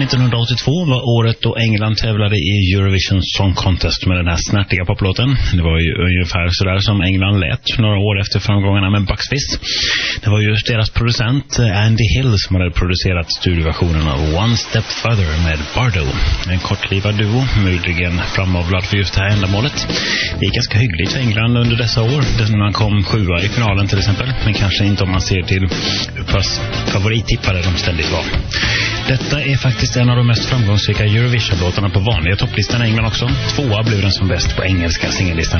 1982 var året då England tävlade i Eurovision Song Contest med den här snärtiga poplåten. Det var ju ungefär sådär som England lät några år efter framgångarna med Bucks Fizz. Det var ju deras producent Andy Hill som hade producerat studioversionen av One Step Further med Bardo. En kortlivad duo, möjligen framavlad för just det här ändamålet. Det gick ganska hyggligt för England under dessa år. Man kom 7:a i finalen till exempel, men kanske inte om man ser till hur pass favorittippade de ständigt var. Detta är faktiskt en av de mest framgångsrika Eurovision-låtarna på vanliga topplistan i England också. 2:a blev den som bäst på engelska singellistan